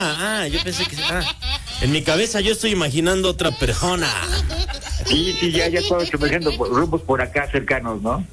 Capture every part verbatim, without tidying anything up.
ah, yo pensé que... Ah, en mi cabeza yo estoy imaginando otra persona. Sí, sí, ya, ya estamos imaginando rumbos por acá cercanos, ¿no?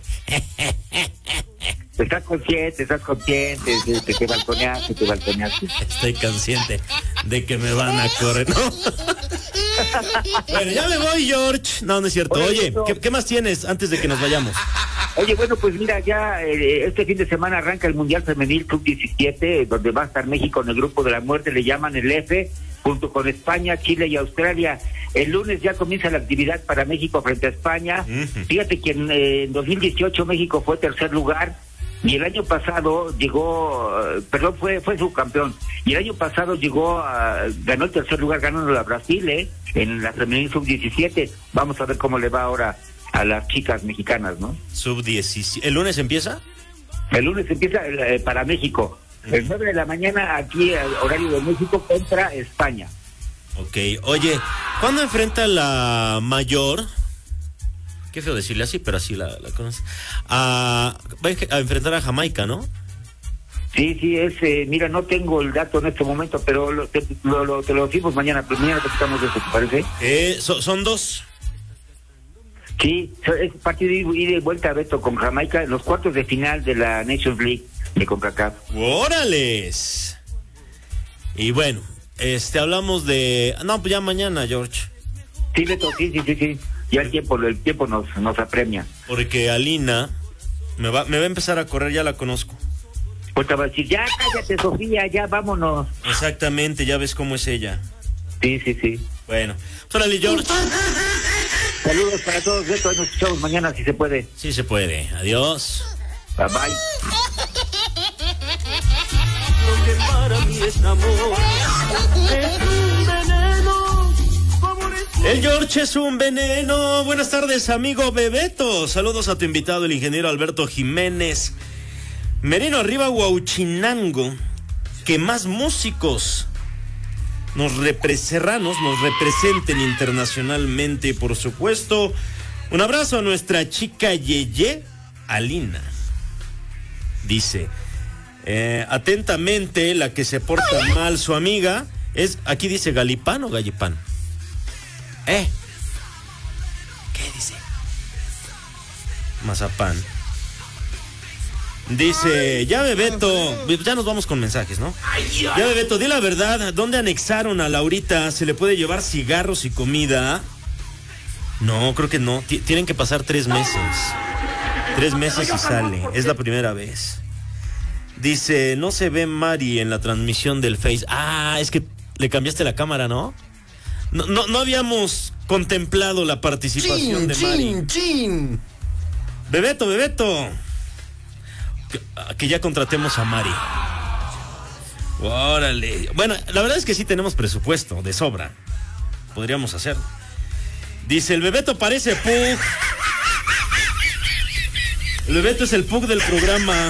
Estás consciente, estás consciente de que te balconeaste, te balconeaste. Estoy consciente de que me van a correr, ¿no? Bueno, ya me voy, George. No, no es cierto. Oye, ¿qué, qué más tienes antes de que nos vayamos? Oye, bueno, pues mira, ya eh, este fin de semana arranca el Mundial Femenil sub diecisiete, donde va a estar México en el grupo de la muerte, le llaman el F, junto con España, Chile y Australia. El lunes ya comienza la actividad para México frente a España. Uh-huh. Fíjate que en, eh, en dos mil dieciocho México fue tercer lugar. Y el año pasado llegó, perdón, fue fue subcampeón. Y el año pasado llegó, a, ganó el tercer lugar, ganando a Brasil, ¿eh? En la femenil sub diecisiete. Vamos a ver cómo le va ahora a las chicas mexicanas, ¿no? sub diecisiete. ¿El lunes empieza? El lunes empieza eh, para México. El nueve de la mañana aquí, horario de México, contra España. Ok, oye, ¿cuándo enfrenta la mayor? Qué feo decirle así, pero así la, la conoces. A, va a enfrentar a Jamaica, ¿no? Sí, sí, es, eh, mira, no tengo el dato en este momento, pero lo, te, lo, lo, te lo decimos mañana, pero mañana platicamos de eso, ¿te parece? Eh, so, son dos. Sí, es partido de ida y vuelta, Beto, con Jamaica en los cuartos de final de la Nations League de CONCACAF. ¡Órales! Y bueno, este, hablamos de... No, pues ya mañana, George. Sí, Beto, sí, sí, sí, sí. Ya el tiempo, el tiempo nos, nos apremia. Porque Alina me va, me va a empezar a correr, ya la conozco. Pues te va a decir, ya cállate, Sofía, ya vámonos. Exactamente, ya ves cómo es ella. Sí, sí, sí. Bueno, órale, George. Saludos para todos, Beto, nos escuchamos mañana si se puede. Sí se puede, adiós. Bye bye. Lo que para mí es amor es un veneno. El George es un veneno. Buenas tardes, amigo Bebeto. Saludos a tu invitado, el ingeniero Alberto Jiménez. Merino arriba, Huauchinango. Que más músicos nos repre- serranos nos representen internacionalmente, por supuesto. Un abrazo a nuestra chica Yeye, Alina. Dice, eh, atentamente, la que se porta mal, su amiga, es, aquí dice Galipán o Gallipán. ¿Eh? ¿Qué dice? Mazapán. Dice, ya Bebeto, ya nos vamos con mensajes, ¿no? Ya Bebeto, di la verdad, ¿dónde anexaron a Laurita? ¿Se le puede llevar cigarros y comida? No, creo que no, T- tienen que pasar tres meses. Tres meses y sale, es la primera vez. Dice, no se ve Mari en la transmisión del Face. Ah, es que le cambiaste la cámara, ¿no? No, no, no habíamos contemplado la participación Chin, de Mari. chin, chin. Bebeto, Bebeto. Que, que ya contratemos a Mari. Órale. Bueno, la verdad es que sí tenemos presupuesto de sobra. Podríamos hacerlo. Dice, el Bebeto parece Pug. El Bebeto es el Pug del programa.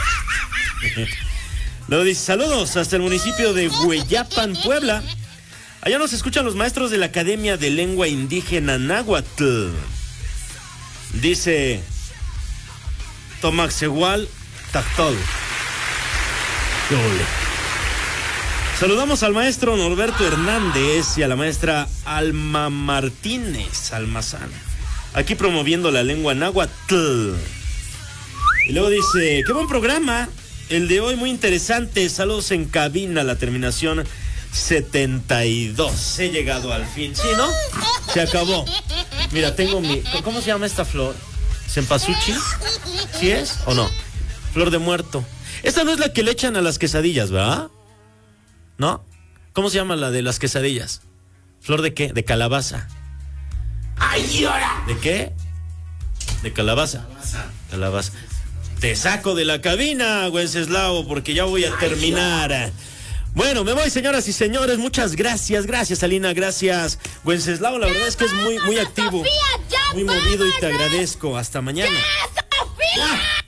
Luego dice, saludos hasta el municipio de Hueyapan, Puebla. Allá nos escuchan los maestros de la Academia de Lengua Indígena Náhuatl. Dice Tomaxehual Tactol. Saludamos al maestro Norberto Hernández y a la maestra Alma Martínez Almazán, aquí promoviendo la lengua náhuatl. Y luego dice, qué buen programa, el de hoy muy interesante. Saludos en cabina, la terminación setenta y dos. He llegado al fin, ¿sí, no? Se acabó. Mira, tengo mi... ¿Cómo se llama esta flor? ¿Cempasúchil? ¿Sí es o no? Flor de muerto. Esta no es la que le echan a las quesadillas, ¿verdad? ¿No? ¿Cómo se llama la de las quesadillas? ¿Flor de qué? De calabaza. ¡Ay, ahora! ¿De qué? De calabaza. Calabaza. Calabaza. Te saco de la cabina, Wenceslao, porque ya voy a terminar. Bueno, me voy, señoras y señores. Muchas gracias, gracias, Alina, gracias, Wenceslao. La verdad es que es muy, muy activo, muy movido y te agradezco. Hasta mañana. ¡Ya, Sofía!